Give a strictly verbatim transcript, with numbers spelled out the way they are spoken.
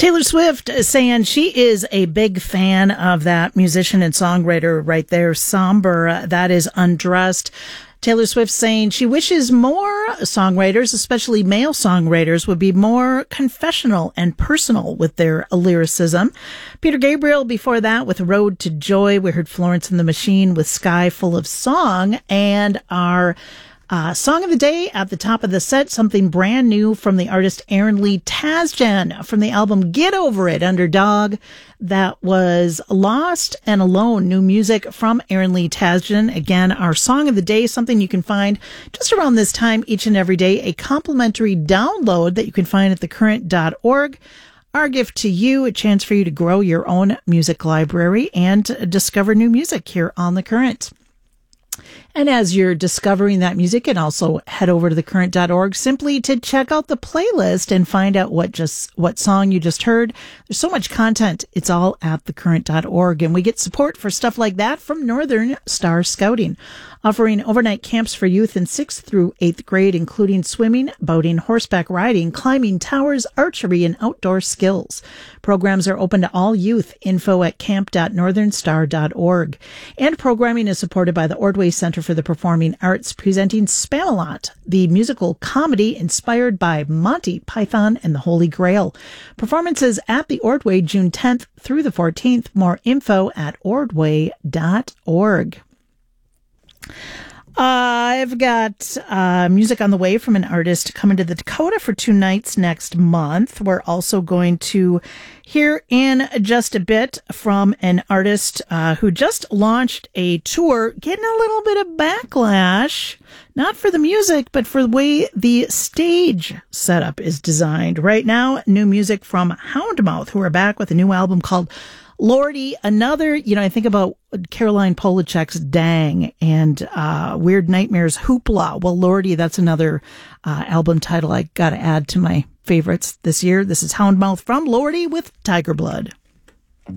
Taylor Swift is saying she is a big fan of that musician and songwriter right there, Somber. That is Undressed. Taylor Swift saying she wishes more songwriters, especially male songwriters, would be more confessional and personal with their lyricism. Peter Gabriel before that with Road to Joy. We heard Florence and the Machine with Sky Full of Song. And our Uh, song of the day at the top of the set, something brand new from the artist Aaron Lee Tasjan from the album Get Over It, Underdog. That was Lost and Alone, new music from Aaron Lee Tasjan. Again, our song of the day, something you can find just around this time each and every day, a complimentary download that you can find at the current dot org. Our gift to you, a chance for you to grow your own music library and discover new music here on The Current. And as you're discovering that music, and also head over to the current dot org simply to check out the playlist and find out what just what song you just heard. There's so much content. It's all at the current dot org. And we get support for stuff like that from Northern Star Scouting, offering overnight camps for youth in sixth through eighth grade, including swimming, boating, horseback riding, climbing towers, archery, and outdoor skills. Programs are open to all youth. Info at camp dot northern star dot org. And programming is supported by the Ordway Center for the Performing Arts, presenting Spamalot, the musical comedy inspired by Monty Python and the Holy Grail. Performances at the Ordway June tenth through the fourteenth. More info at ordway dot org. Uh, I've got uh, music on the way from an artist coming to the Dakota for two nights next month. We're also going to hear in just a bit from an artist uh, who just launched a tour, getting a little bit of backlash, not for the music, but for the way the stage setup is designed. Right now, new music from Houndmouth, who are back with a new album called Lordy. Another, you know, I think about Caroline Polachek's Dang and uh, Weird Nightmares Hoopla. Well, Lordy, that's another uh, album title I got to add to my favorites this year. This is Houndmouth from Lordy with Tiger Blood.